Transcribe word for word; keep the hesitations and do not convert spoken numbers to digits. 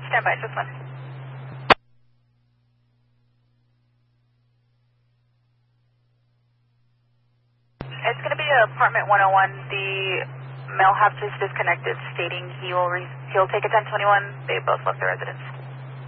stand by, just one. It's going to be apartment one oh one. The male have just disconnected, stating he will re he'll take a ten twenty-one. They both left the residence.